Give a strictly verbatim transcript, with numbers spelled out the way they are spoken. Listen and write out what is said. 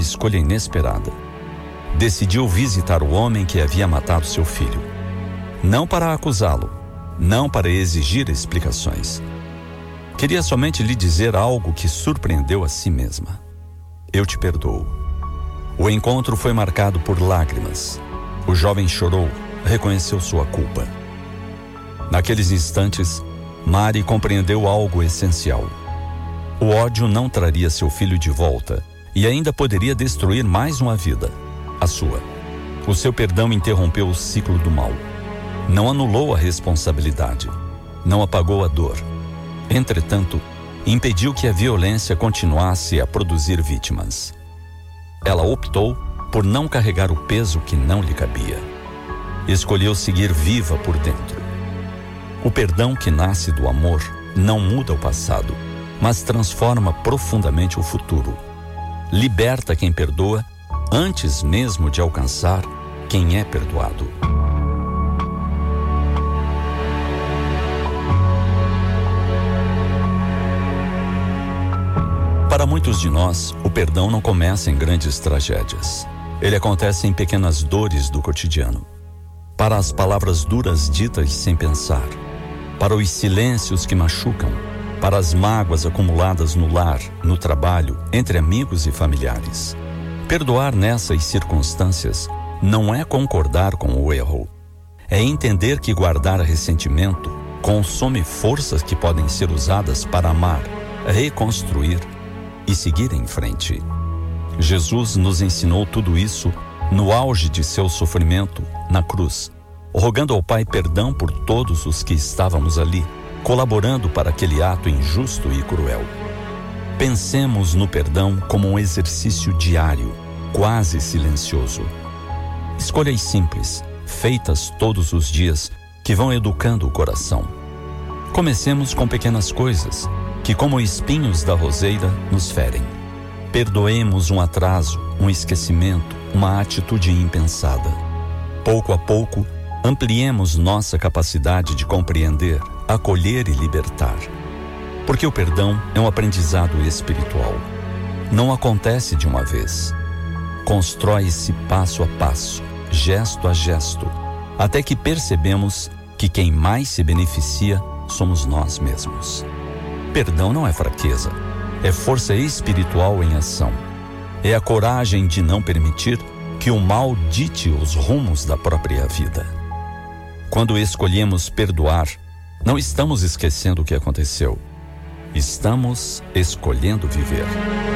escolha inesperada. Decidiu visitar o homem que havia matado seu filho. Não para acusá-lo, não para exigir explicações. Queria somente lhe dizer algo que surpreendeu a si mesma. Eu te perdoo. O encontro foi marcado por lágrimas. O jovem chorou, reconheceu sua culpa. Naqueles instantes, Mari compreendeu algo essencial. O ódio não traria seu filho de volta e ainda poderia destruir mais uma vida, a sua. O seu perdão interrompeu o ciclo do mal. Não anulou a responsabilidade, não apagou a dor. Entretanto, impediu que a violência continuasse a produzir vítimas. Ela optou por não carregar o peso que não lhe cabia. Escolheu seguir viva por dentro. O perdão que nasce do amor não muda o passado, mas transforma profundamente o futuro. Liberta quem perdoa antes mesmo de alcançar quem é perdoado. Para muitos de nós, o perdão não começa em grandes tragédias. Ele acontece em pequenas dores do cotidiano. Para as palavras duras ditas sem pensar, para os silêncios que machucam, para as mágoas acumuladas no lar, no trabalho, entre amigos e familiares. Perdoar nessas circunstâncias não é concordar com o erro. É entender que guardar ressentimento consome forças que podem ser usadas para amar, reconstruir e seguir em frente. Jesus nos ensinou tudo isso no auge de seu sofrimento na cruz, rogando ao Pai perdão por todos os que estávamos ali, colaborando para aquele ato injusto e cruel. Pensemos no perdão como um exercício diário, quase silencioso. Escolhas simples, feitas todos os dias, que vão educando o coração. Comecemos com pequenas coisas, que como espinhos da roseira nos ferem. Perdoemos um atraso, um esquecimento, uma atitude impensada. Pouco a pouco, ampliemos nossa capacidade de compreender, acolher e libertar. Porque o perdão é um aprendizado espiritual. Não acontece de uma vez. Constrói-se passo a passo, gesto a gesto, até que percebemos que quem mais se beneficia somos nós mesmos. Perdão não é fraqueza, é força espiritual em ação. É a coragem de não permitir que o mal dite os rumos da própria vida. Quando escolhemos perdoar, não estamos esquecendo o que aconteceu. Estamos escolhendo viver.